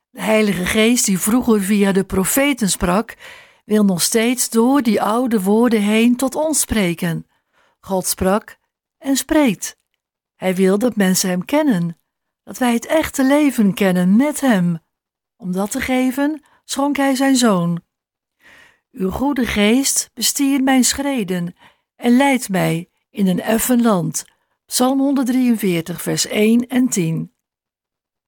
De Heilige Geest, die vroeger via de profeten sprak, wil nog steeds door die oude woorden heen tot ons spreken. God sprak en spreekt. Hij wil dat mensen hem kennen, dat wij het echte leven kennen met hem. Om dat te geven, schonk hij zijn zoon. Uw goede geest bestiert mijn schreden en leidt mij in een effen land. Psalm 143, vers 1 en 10.